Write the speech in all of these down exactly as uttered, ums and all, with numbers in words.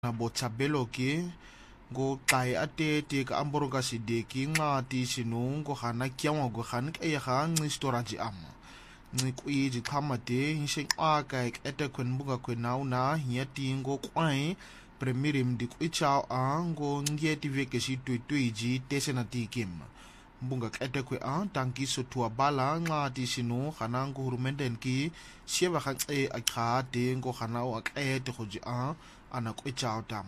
Botshabelo ke go qai atete ka amboroga sideki nqati sinungo hana kyangwa go han ke ha nci storage ama nci kwiji qhamate hishenqaka ekete kwenbuga kwenauna hiyatingo kwai premirim di kwichao ango ngieti veke shitwitwiji tesena tikim mbunga kete kwe a tankiso tuwa bala nqati sinu hanango hurumenden ki sieva khanxe akhate ngo hanao akete khoji a ana kwichao tam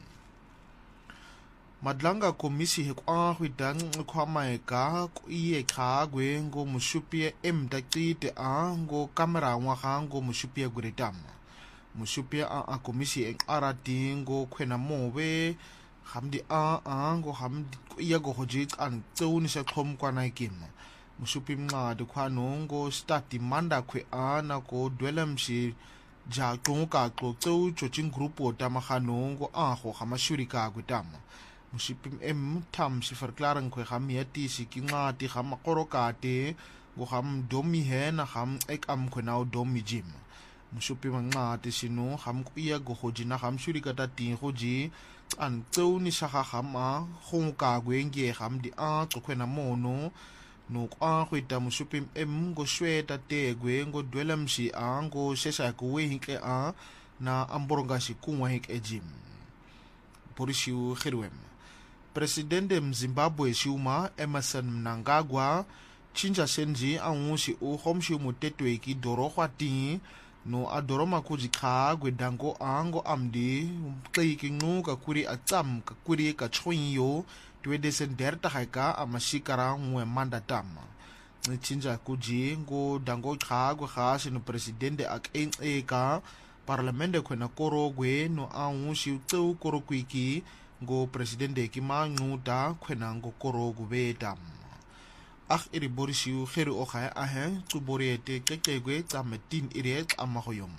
madlanga komisi hekwa hwidang khwamaeka kuiye khagwe ngo mushupie emdaqite a ngo kamera ngwa ngo mushupie guretam mushupie a a komisi enqarati ngo khwena mobe hamdi a a ngo hamdi kuiye go hoji an tsuni se khom kwana ikim mushupi mnqadi khwano ngo stati manda khwe a na ko dwelamshi ja tonka ko tseu chochin group ota mahano ngo a go gamashurika gutama mushipi em tam si verklaring khwe gamiati sikinqati gamakorokate go gam domi he na gam ek am khwenao domi jim mushupi manqati sino gam kuya go hojina gam shurika ta tin goji an tseu ni saga gama gongka gwenge gam di a tsokhwena mono no kwa khwita mushupi em go shweta tegwe ngo dwelamshi a ngo shesha kuwe hinke a na amboronga shikungwa hinke jim porishiu khirwem presidente mzimbabwe shuma Emerson Mnangagwa chinja senji angushi u homshi mutetwe ki doro khwati no adoroma kuji kha gwedango ango amdi qiki nquka kuri atsam ka kuri ka chhoyo twede senderta haika amashikara ngwe mandatama nchinja kuji ngo dango kha go kha sino presidente akenzeka parlamente khwena korogwe no angushi tseu korokwiki ngo presidente ki manquta khwena ngo korogu betam ag iri borishiu kheri o kha ahe tsuborete kekegwe tsametin iri amahoyom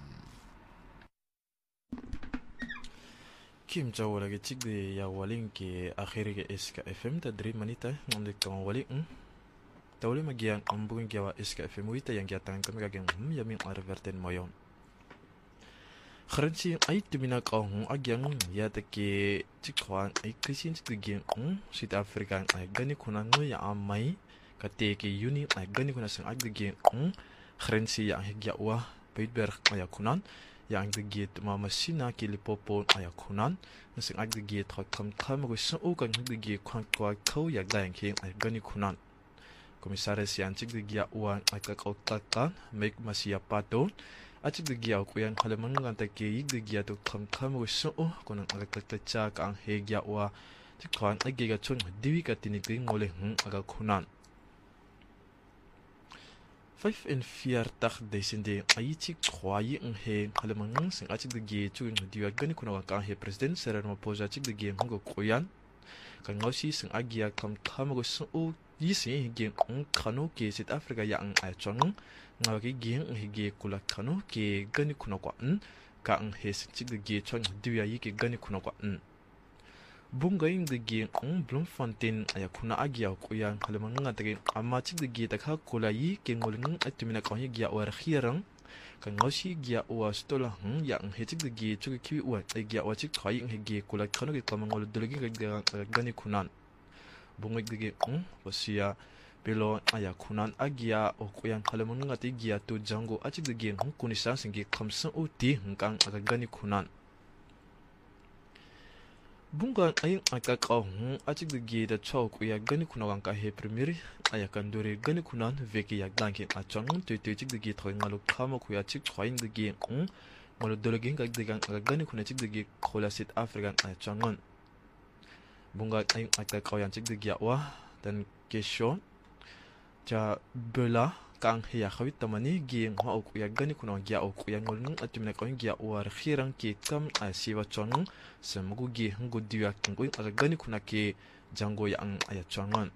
Kim Jawala ke chigde ya walin ke akhiri ke Iska F M ta dri manita ngamde kan wali um tawli magian ambung gawa Iska F M wita yang giatan kan ga gen hum yamin arverten moyon kharanchi ai timina ka hum agyang ya ta ke chikwan ai krisin chigde um South Africa ai gani kuna no ya amai ka te ke uni ai gani kuna sang agde um kharanchi ya higyawa peitber ya kunan yang digit mama sina ki lipopo ayakunan nasing ag digit kham kham go so kan digit khwan kwa khau ya dang king ay gani kunan komisaris yan chig digya uan ay ka ka make masia pato achig digya ku yan khalaman ngan ta ke yig digya to kham kham go so kunan ag ka cha ka ang he gya wa chig khwan ag ga chon diwi ka tinik ding ngole hm aga kunan vyf-en-veertig duisend aichi kwaai ng he kalamangang sing achig de ge chu ng diwa gani kuna ka he president Cyril Ramaphosa achig de ge ngo koyan kan ngausi sing agia kam kam go so yi se ge ng kanu ke South Africa ya ang ai chong ngaw ge ge ng ge kula kanu ke gani kuna kwa n ka ang he chig de ge chong diwa yi ke gani kuna kwa n bungaing de ge ng Bloemfontein aya kuna agia koyan kalamangang tage amma chig de ge ta kha kula yi ke ngoleng atumina ka hi gia war khirang kan ngausi gia wa stola hm ya ng he chig de ge chu ki wa ai gia wa chig khai ng he ge kula khano ke kamangol dolgi ga gani kunan bungaing de ge ng wasia belo aya kunan agia o koyan kalamangang ate gia to jango achig de ge ng kunisa singi khamsa uti ngkang aga gani kunan bunga ay akakaw achig de ge da chok ya gani kuna wang ka he premier aya kan dore gani kunan veki ya danki a chong te te chig de ge thoi ngalu khama khu ya chig khwain de ge ng ngolo dole ge ga de gang gani kuna chig de ge khola South African a chongon bunga ay akakaw yan chig de ge wa dan kesho ja bela kang he ya khawit tamani ge nga ok ya gani kuna ya ok ya ngol ng atumna ko ya war khirang ke kam asiwa chong samgu ge ngo diwa ngo aga gani kuna ke jango ya ang aya chongon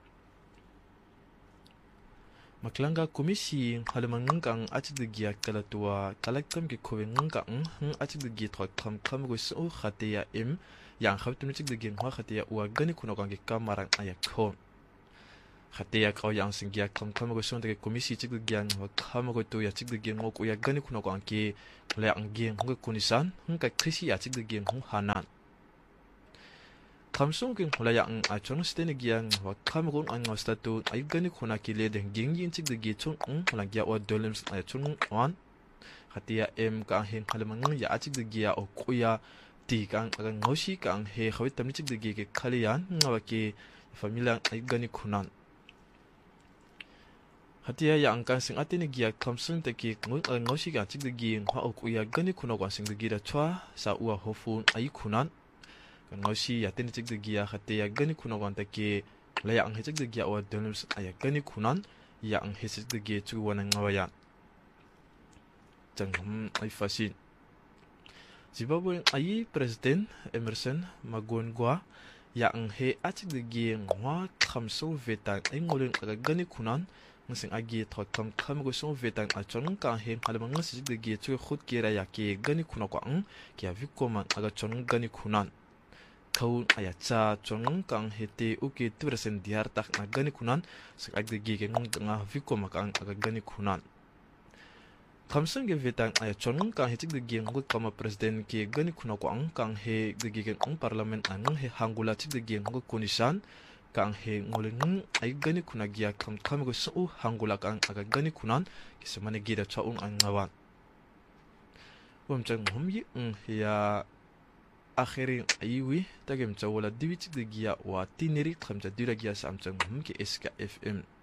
maklanga komisi halaman kang achid ge kala tuwa kalakam ke khowen kang achid ge thok kham kham go so khate ya em yang khawt mi chig ge ngwa khate ya wa gani kuna kang ke kamarang aya kho Hatia kau yang singgia kam kam ko son de komisi cik de gian wa kam ko tu ya cik de gian ngok ya gani kuno ko anki le ang gian ngok kunisan ngka krisi ya cik de gian hu hanan kamsung king hula yang a chong stene gian wa kam ko an ngasta tu ay gani kuna ki le de ging yin cik de gi chung ng hula gia wa dolems a chung on hatia em ka hen halamang ya cik de gia o kuya ti kang ang ngosi kang he khawit tamni cik de gi ke khalian ngawa ki familia ay gani kunan hatia yang kan sing atini gia kamsung te ki ngun al ngosi ga cik de gi ngwa o kuya gani kuna kwa sing de gi da chwa sa ua hofun ay kunan kan ngosi ya tin cik de gi hatia gani kuna kwa te ki la yang he cik de gi wa dolems ay gani kunan yang he cik de gi chu wana ngawa ya jangham ay fasin Zimbabwe ay President Emerson Mnangagwa yang he acik de gi ngwa kamsung vetan ay ngolin aga gani kunan ngasing agi thot kam kam go song vetan a chon ka he halamang ngasik de gi chu khut kera ya ke gani kuna kwa ang kya vikoman aga chon gani kunan kaun aya cha chon kang hete uke tursen diar tak na gani kunan sak ag de gi ke ng nga vikoma kang aga gani kunan kamsung ge vetan aya chon kang he chik de gi ngut kama president ke gani kuna kwa ang kang he de gi ke ng parliament ang he hangula chik de gi ngut kunisan kang he ngoleng ay gani kuna gia kam kam go su hangula kang aga gani kunan kisamane gida chaung ang ngawan wam chang homyi ng ya akhirin aywi tagem chawala diwich de gia wa tiniri khamcha dira gia sam chang hum ke S K F M